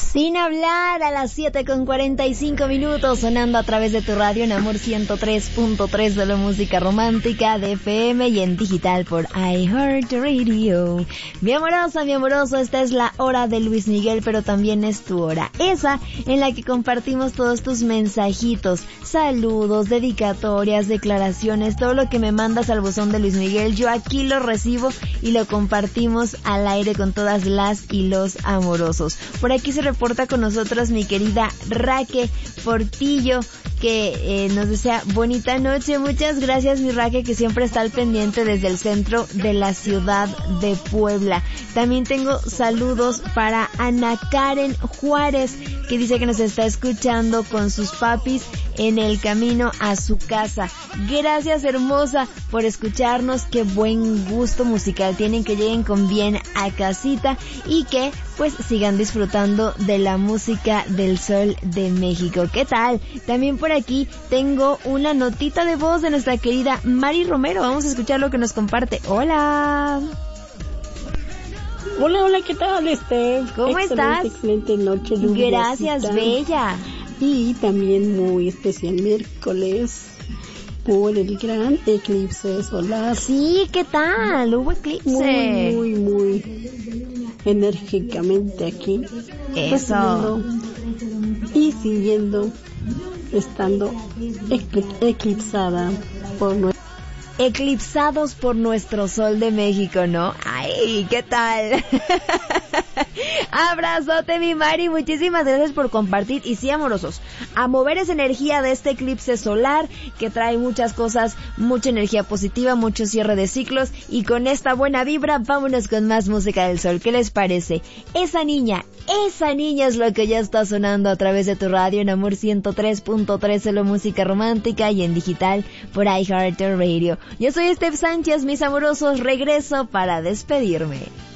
Sin hablar, a las 7:45 sonando a través de tu radio en Amor 103.3 de la música romántica de FM y en digital por iHeartRadio. Mi amorosa, mi amoroso, esta es la hora de Luis Miguel, pero también es tu hora, esa en la que compartimos todos tus mensajitos, saludos, dedicatorias, declaraciones, todo lo que me mandas al buzón de Luis Miguel, yo aquí lo recibo y lo compartimos al aire con todas las y los amorosos. Por aquí se reporta con nosotros mi querida Raque Portillo, que nos desea bonita noche. Muchas gracias, mi Raque, que siempre está al pendiente desde el centro de la ciudad de Puebla. También tengo saludos para Ana Karen Juárez, que dice que nos está escuchando con sus papis en el camino a su casa. Gracias, hermosa, por escucharnos. Qué buen gusto musical tienen, que lleguen con bien a casita y que pues sigan disfrutando de la música del Sol de México. ¿Qué tal? También por aquí tengo una notita de voz de nuestra querida Mari Romero. Vamos a escuchar lo que nos comparte. Hola. Hola, ¿qué tal, ¿Cómo estás? Excelente noche. Gracias, bella. Y también muy especial miércoles por el gran eclipse solar. Sí, ¿qué tal? Hubo eclipse. Muy enérgicamente aquí. Eso. Y siguiendo estando eclipsada por nuestro... Eclipsados por nuestro Sol de México, ¿no? ¡Ay, qué tal! Abrazote, mi Mari, muchísimas gracias por compartir. Y sí, amorosos, a mover esa energía de este eclipse solar que trae muchas cosas, mucha energía positiva, mucho cierre de ciclos, y con esta buena vibra vámonos con más música del sol. ¿Qué les parece? Esa niña es lo que ya está sonando a través de tu radio en Amor 103.3 de la música romántica y en digital por iHeartRadio. Yo soy Steph Sánchez, mis amorosos, regreso para despedirme.